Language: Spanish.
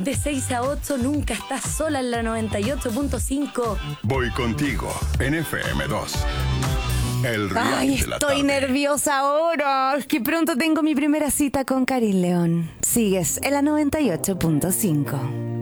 De 6 a 8 nunca estás sola en la 98.5. Voy contigo en FM2. El reality Ay, de la estoy tarde. nerviosa ahora. Es que pronto tengo mi primera cita con Karin León. Sigues en la 98.5.